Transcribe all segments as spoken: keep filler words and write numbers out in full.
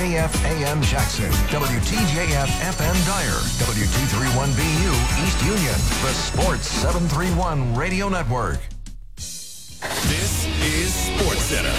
J F A M Jackson, W T J F F M Dyer, W two thirty-one B U East Union, the Sports seven thirty-one Radio Network. This is SportsCenter.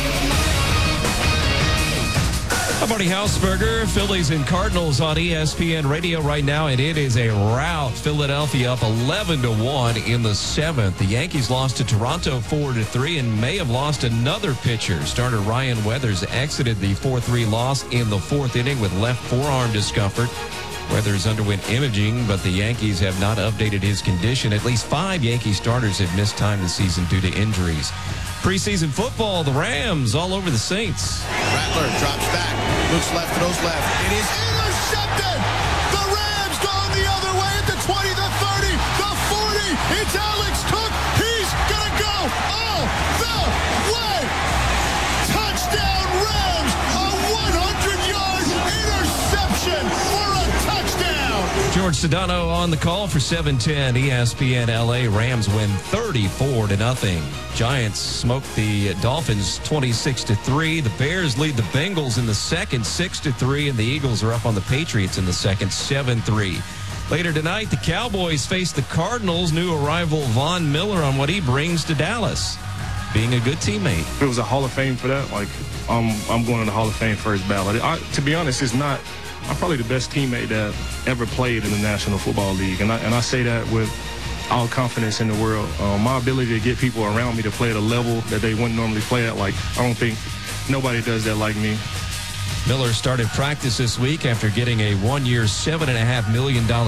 I'm Marty Hausberger. Phillies and Cardinals on E S P N Radio right now, and it is a rout. Philadelphia up eleven to one in the seventh. The Yankees lost to Toronto four to three and may have lost another pitcher. Starter Ryan Weathers exited the four three loss in the fourth inning with left forearm discomfort. Weathers underwent imaging, but the Yankees have not updated his condition. At least five Yankee starters have missed time this season due to injuries. Preseason football, the Rams all over the Saints. Rattler drops back, looks left, throws left. It is intercepted. The Rams gone the other way at the twenty, the thirty, the forty. It's Alex Cook. He's going to go all the way. Touchdown Rams. A hundred-yard interception for a touchdown. George Sedano on the call for seven ten E S P N L A. Rams win thirty-four to nothing. Giants smoke the Dolphins twenty-six to three. The Bears lead the Bengals in the second six to three, and the Eagles are up on the Patriots in the second seven three. Later tonight, the Cowboys face the Cardinals. New arrival Von Miller on what he brings to Dallas, being a good teammate. It was a Hall of Fame for that. Like, um, I'm going to the Hall of Fame first ballot. I, to be honest, it's not. I'm probably the best teammate that ever played in the National Football League, and I, and I say that with all confidence in the world. Uh, my ability to get people around me to play at a level that they wouldn't normally play at, like, I don't think nobody does that like me. Miller started practice this week after getting a one-year, seven point five million dollars